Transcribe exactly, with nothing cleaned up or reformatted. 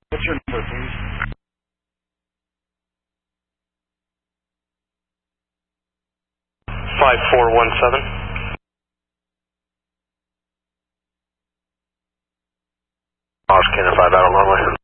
What's your number, please? five four one seven. Oscar five out of runway.